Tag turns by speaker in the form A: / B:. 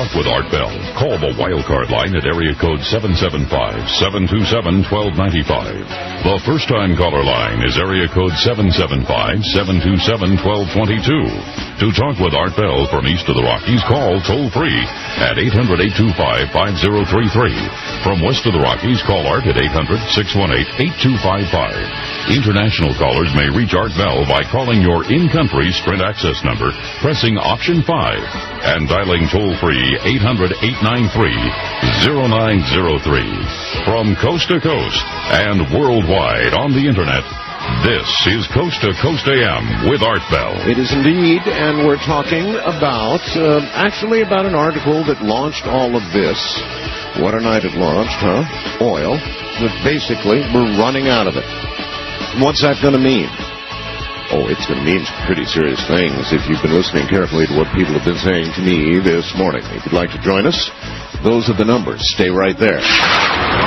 A: talk with Art Bell, call the wildcard line at area code 775-727-1295. The first-time caller line is area code 775-727-1222. To talk with Art Bell from east of the Rockies, call toll-free at 800-825-5033. From west of the Rockies, call Art at 800-618-8255. International callers may reach Art Bell by calling your in-country Sprint access number, pressing option 5, and dialing toll-free 800-893-0903. From coast to coast and worldwide on the Internet, this is Coast to Coast AM with Art Bell.
B: It is indeed, and we're talking about, about an article that launched all of this. What a night it launched, huh? Oil. But basically, we're running out of it. What's that going to mean? Oh, it's going to mean some pretty serious things if you've been listening carefully to what people have been saying to me this morning. If you'd like to join us, those are the numbers. Stay right there.